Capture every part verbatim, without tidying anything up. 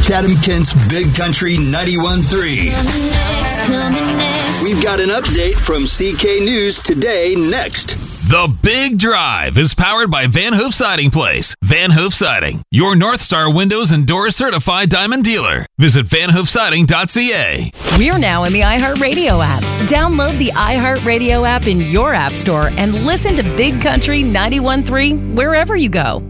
Chatham-Kent's Big Country ninety-one point three. We've got an update from C K News Today next. The Big Drive is powered by Van Hoof Siding Place. Van Hoof Siding, your North Star Windows and Doors certified diamond dealer. Visit van hoof siding dot c a. We're now in the iHeartRadio app. Download the iHeartRadio app in your app store and listen to Big Country ninety-one point three wherever you go.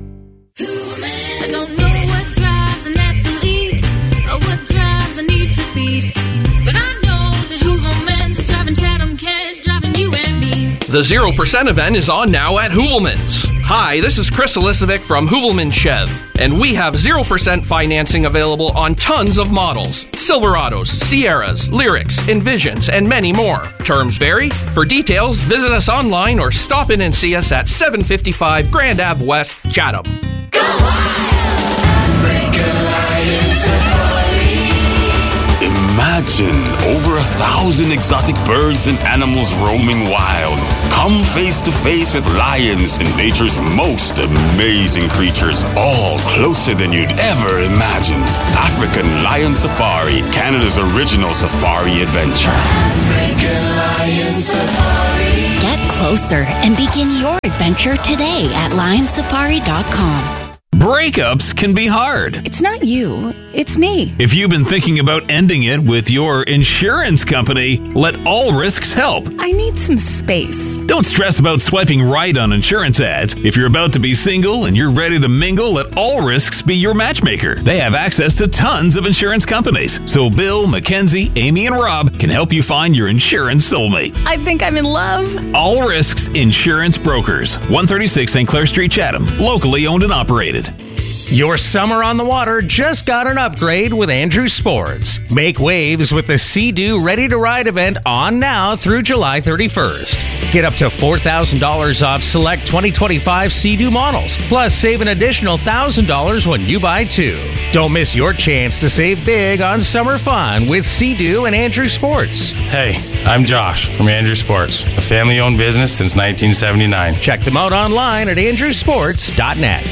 I don't know what drives an athlete or what drives the need for speed, but I know that Hooverman's is driving Chatham-Kent, driving you and me. The zero percent event is on now at Hoovelman's. Hi, this is Chris Elisovic from Hoovelman Chev, and we have zero percent financing available on tons of models. Silverados, Sierras, Lyrics, Envisions, and many more. Terms vary. For details, visit us online or stop in and see us at seven fifty-five Grand Ave West, Chatham. Go wild! African Lion Safari. Imagine over a thousand exotic birds and animals roaming wild. Come face to face with lions and nature's most amazing creatures, all closer than you'd ever imagined. African Lion Safari, Canada's original safari adventure. African Lion Safari. Get closer and begin your adventure today at lion safari dot com. Breakups can be hard. It's not you, it's me. If you've been thinking about ending it with your insurance company, let All Risks help. I need some space. Don't stress about swiping right on insurance ads. If you're about to be single and you're ready to mingle, let All Risks be your matchmaker. They have access to tons of insurance companies. So Bill, Mackenzie, Amy, and Rob can help you find your insurance soulmate. I think I'm in love. All Risks Insurance Brokers. one thirty-six Saint Clair Street, Chatham. Locally owned and operated. Your summer on the water just got an upgrade with Andrew Sports. Make waves with the Sea-Doo Ready to Ride event on now through July thirty-first. Get up to four thousand dollars off select twenty twenty-five Sea-Doo models. Plus, save an additional one thousand dollars when you buy two. Don't miss your chance to save big on summer fun with Sea-Doo and Andrew Sports. Hey, I'm Josh from Andrew Sports, a family-owned business since nineteen seventy-nine. Check them out online at andrew sports dot net.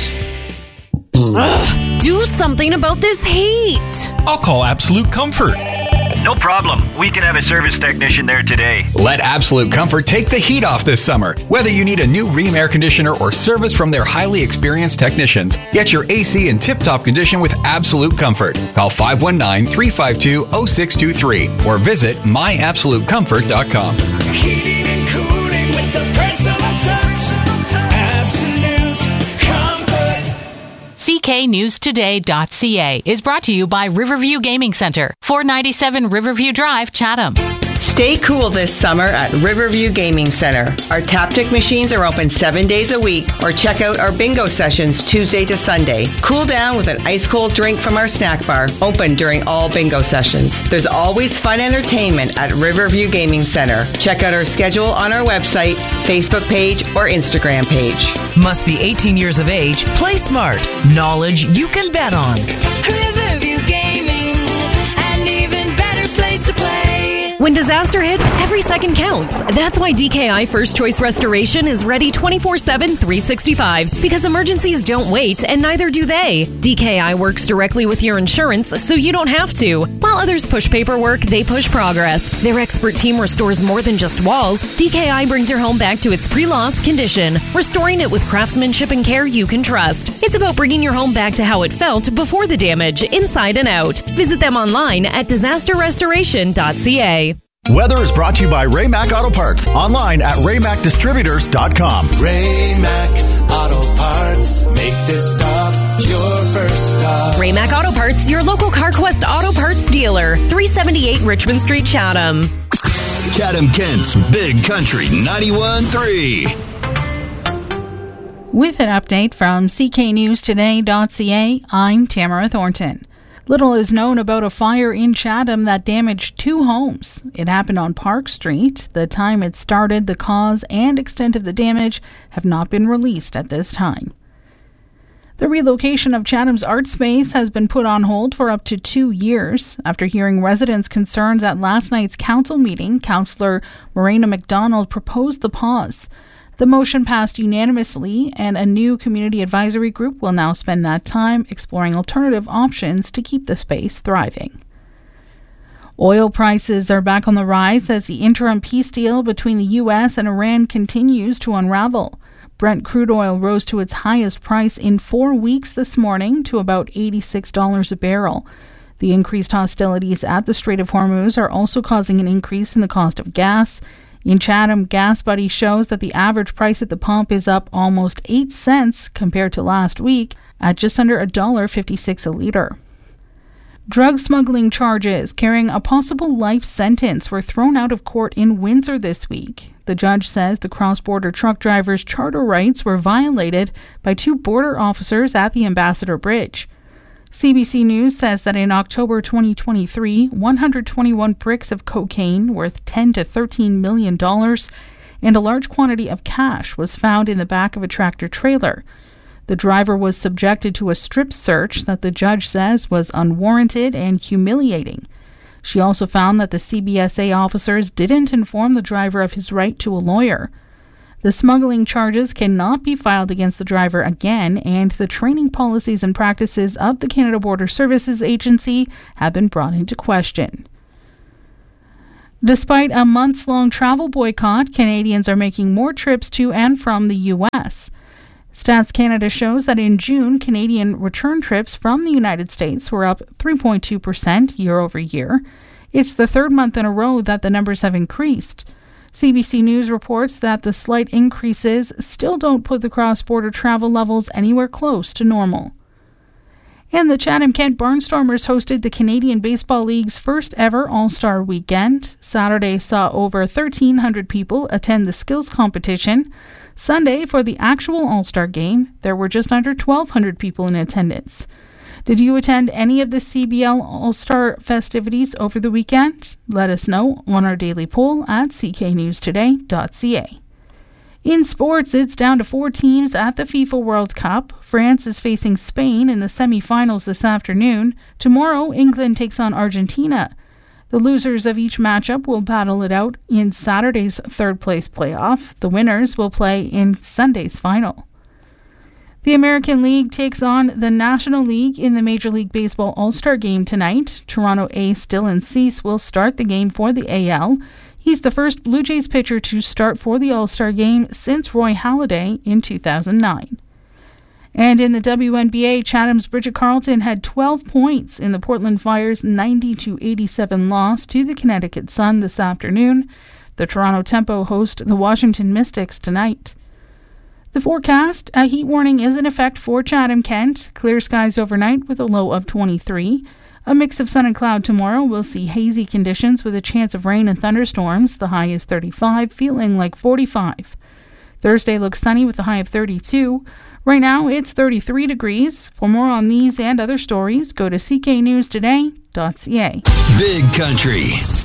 Ugh, do something about this heat. I'll call Absolute Comfort. No problem. We can have a service technician there today. Let Absolute Comfort take the heat off this summer. Whether you need a new Rheem air conditioner or service from their highly experienced technicians, get your A C in tip-top condition with Absolute Comfort. Call five one nine, three five two, zero six two three or visit my absolute comfort dot com. Heating and cooling with the personal touch. Absolute Comfort. C K News Today dot c a is brought to you by Riverview Gaming Center, four ninety-seven Riverview Drive, Chatham. Stay cool this summer at Riverview Gaming Center. Our Taptic machines are open seven days a week, or check out our bingo sessions Tuesday to Sunday. Cool down with an ice-cold drink from our snack bar, open during all bingo sessions. There's always fun entertainment at Riverview Gaming Center. Check out our schedule on our website, Facebook page, or Instagram page. Must be eighteen years of age. Play smart. Knowledge you can bet on. Riverview Gaming, an even better place to play. When disaster hits, every second counts. That's why D K I First Choice Restoration is ready twenty-four seven, three sixty-five. Because emergencies don't wait, and neither do they. D K I works directly with your insurance, so you don't have to. While others push paperwork, they push progress. Their expert team restores more than just walls. D K I brings your home back to its pre-loss condition, restoring it with craftsmanship and care you can trust. It's about bringing your home back to how it felt before the damage, inside and out. Visit them online at disaster restoration dot c a. Weather is brought to you by Raymac Auto Parts. Online at raymac distributors dot com. Raymac Auto Parts. Make this stop your first stop. Raymac Auto Parts, your local CarQuest Auto Parts dealer. three seventy-eight Richmond Street, Chatham. Chatham-Kent's Big Country ninety-one point three. With an update from C K News Today dot c a, I'm Tamara Thornton. Little is known about a fire in Chatham that damaged two homes. It happened on Park Street. The time it started, the cause, and extent of the damage have not been released at this time. The relocation of Chatham's art space has been put on hold for up to two years. After hearing residents' concerns at last night's council meeting, Councillor Morena MacDonald proposed the pause. The motion passed unanimously, and a new community advisory group will now spend that time exploring alternative options to keep the space thriving. Oil prices are back on the rise as the interim peace deal between the U S and Iran continues to unravel. Brent crude oil rose to its highest price in four weeks this morning to about eighty-six dollars a barrel. The increased hostilities at the Strait of Hormuz are also causing an increase in the cost of gas. In Chatham, Gas Buddy shows that the average price at the pump is up almost eight cents compared to last week at just under one dollar fifty-six a litre. Drug smuggling charges carrying a possible life sentence were thrown out of court in Windsor this week. The judge says the cross-border truck driver's charter rights were violated by two border officers at the Ambassador Bridge. C B C News says that in October twenty twenty-three, one hundred twenty-one bricks of cocaine worth ten to thirteen million dollars and a large quantity of cash was found in the back of a tractor trailer. The driver was subjected to a strip search that the judge says was unwarranted and humiliating. She also found that the C B S A officers didn't inform the driver of his right to a lawyer. The smuggling charges cannot be filed against the driver again, and the training policies and practices of the Canada Border Services Agency have been brought into question. Despite a months-long travel boycott, Canadians are making more trips to and from the U S. Stats Canada shows that in June, Canadian return trips from the United States were up three point two percent year over year. It's the third month in a row that the numbers have increased. C B C News reports that the slight increases still don't put the cross-border travel levels anywhere close to normal. And the Chatham-Kent Barnstormers hosted the Canadian Baseball League's first ever All-Star Weekend. Saturday saw over thirteen hundred people attend the skills competition. Sunday, for the actual All-Star game, there were just under twelve hundred people in attendance. Did you attend any of the C B L All-Star festivities over the weekend? Let us know on our daily poll at c k news today dot c a. In sports, it's down to four teams at the FIFA World Cup. France is facing Spain in the semi-finals this afternoon. Tomorrow, England takes on Argentina. The losers of each matchup will battle it out in Saturday's third-place playoff. The winners will play in Sunday's final. The American League takes on the National League in the Major League Baseball All-Star Game tonight. Toronto ace Dylan Cease will start the game for the A L. He's the first Blue Jays pitcher to start for the All-Star Game since Roy Halladay in two thousand nine. And in the W N B A, Chatham's Bridget Carleton had twelve points in the Portland Fire's ninety to eighty-seven loss to the Connecticut Sun this afternoon. The Toronto Tempo host the Washington Mystics tonight. The forecast, a heat warning is in effect for Chatham-Kent. Clear skies overnight with a low of twenty-three. A mix of sun and cloud tomorrow. We'll see hazy conditions with a chance of rain and thunderstorms. The high is thirty-five, feeling like forty-five. Thursday looks sunny with a high of thirty-two. Right now, it's thirty-three degrees. For more on these and other stories, go to c k news today dot c a. Big Country.